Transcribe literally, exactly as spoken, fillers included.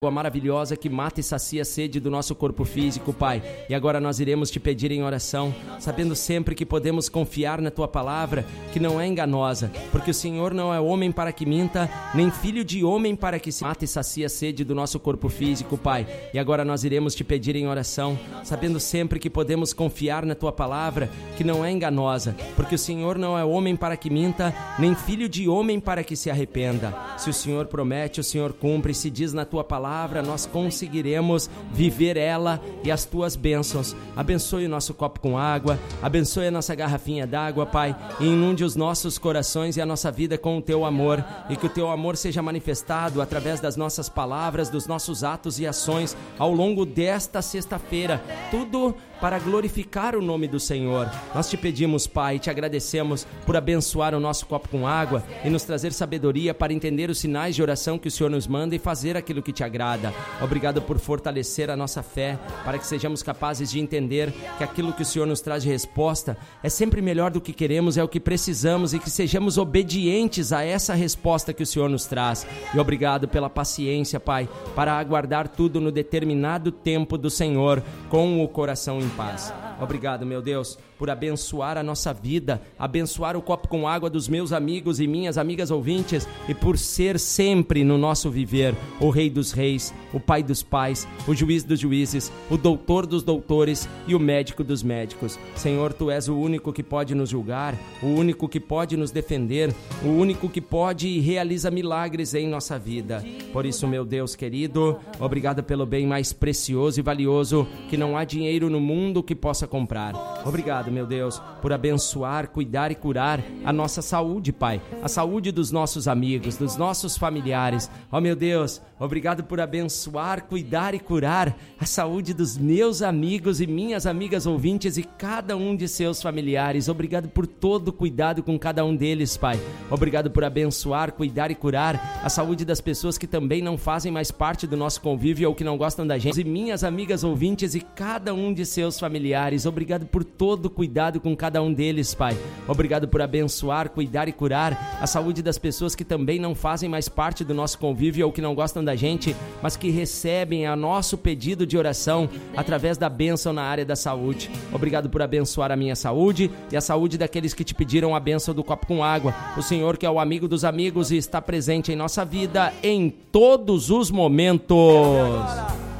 água maravilhosa que mata e sacia a sede do nosso corpo físico, Pai. E agora nós iremos te pedir em oração, sabendo sempre que podemos confiar na Tua palavra, que não é enganosa, porque o Senhor não é homem para que minta, nem filho de homem para que se mata e sacia a sede do nosso corpo físico, Pai. E agora nós iremos te pedir em oração, sabendo sempre que podemos confiar na Tua palavra, que não é enganosa, porque o Senhor não é homem para que minta, nem filho de homem para que se arrependa. Se o Senhor promete, o Senhor cumpre, se diz na Tua palavra, nós conseguiremos viver ela e as Tuas bênçãos. Abençoe o nosso copo com água, abençoe a nossa garrafinha d'água, Pai, e inunde os nossos corações e a nossa vida com o Teu amor, e que o Teu amor seja manifestado através das nossas palavras, dos nossos atos e ações ao longo desta sexta-feira, tudo para glorificar o nome do Senhor. Nós te pedimos, Pai, e te agradecemos por abençoar o nosso copo com água e nos trazer sabedoria para entender os sinais de oração que o Senhor nos manda e fazer aquilo que te agrada. Obrigado por fortalecer a nossa fé, para que sejamos capazes de entender que aquilo que o Senhor nos traz de resposta é sempre melhor do que queremos, é o que precisamos, e que sejamos obedientes a essa resposta que o Senhor nos traz. E obrigado pela paciência, Pai, para aguardar tudo no determinado tempo do Senhor, com o coração em paz. Obrigado, meu Deus, por abençoar a nossa vida, abençoar o copo com água dos meus amigos e minhas amigas ouvintes, e por ser sempre no nosso viver o Rei dos Reis, o Pai dos Pais, o Juiz dos Juízes, o Doutor dos Doutores e o Médico dos Médicos. Senhor, Tu és o único que pode nos julgar, o único que pode nos defender, o único que pode e realiza milagres em nossa vida. Por isso, meu Deus querido, obrigado pelo bem mais precioso e valioso que não há dinheiro no mundo que possa comprar. Obrigado, meu Deus, por abençoar, cuidar e curar a nossa saúde, Pai, a saúde dos nossos amigos, dos nossos familiares. Ó, meu Deus, obrigado por abençoar, cuidar e curar a saúde dos meus amigos e minhas amigas ouvintes e cada um de seus familiares. Obrigado por todo o cuidado com cada um deles, Pai. Obrigado por abençoar, cuidar e curar a saúde das pessoas que também não fazem mais parte do nosso convívio ou que não gostam da gente, e minhas amigas ouvintes e cada um de seus familiares. Obrigado por todo o cuidado com cada um deles, Pai. Obrigado por abençoar, cuidar e curar a saúde das pessoas que também não fazem mais parte do nosso convívio ou que não gostam da gente, mas que recebem a nosso pedido de oração através da bênção na área da saúde. Obrigado por abençoar a minha saúde e a saúde daqueles que te pediram a bênção do copo com água. O Senhor, que é o amigo dos amigos e está presente em nossa vida em todos os momentos.